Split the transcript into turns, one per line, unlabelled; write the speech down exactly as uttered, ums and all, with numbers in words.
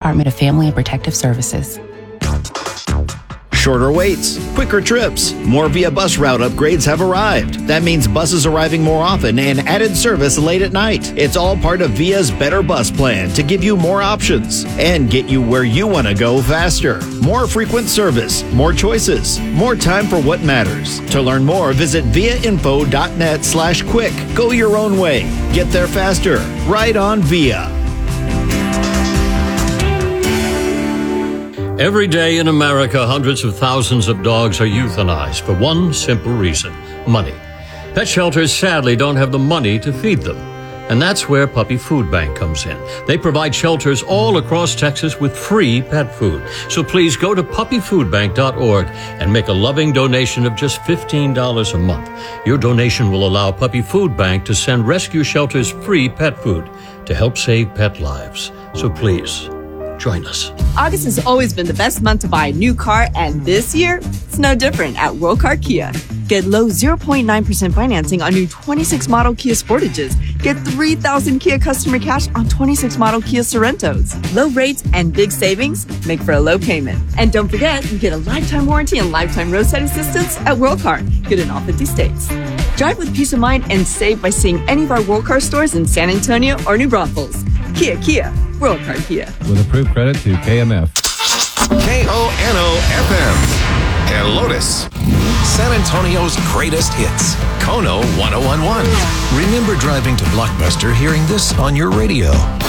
Department of Family and Protective Services.
Shorter waits, quicker trips, more Via bus route upgrades have arrived. That means buses arriving more often and added service late at night. It's all part of Via's Better Bus Plan to give you more options and get you where you want to go faster. More frequent service, more choices, more time for what matters. To learn more, visit viainfo.net slash quick. Go your own way. Get there faster. Ride on Via.
Every day in America, hundreds of thousands of dogs are euthanized for one simple reason: money. Pet shelters sadly don't have the money to feed them. And that's where Puppy Food Bank comes in. They provide shelters all across Texas with free pet food. So please go to puppy food bank dot org and make a loving donation of just fifteen dollars a month. Your donation will allow Puppy Food Bank to send rescue shelters free pet food to help save pet lives. So please, join us.
August has always been the best month to buy a new car, and this year, it's no different at World Car Kia. Get low zero point nine percent financing on new twenty-six model Kia Sportages. Get three thousand Kia customer cash on twenty-six model Kia Sorrentos. Low rates and big savings make for a low payment. And don't forget, you get a lifetime warranty and lifetime roadside assistance at World Car. Good in all fifty states. Drive with peace of mind and save by seeing any of our World Car stores in San Antonio or New Braunfels. Kia, Kia. World Car Kia.
With approved credit to K M F.
K O N O F M and Lotus. San Antonio's greatest hits. Kono one oh one one. Remember driving to Blockbuster hearing this on your radio.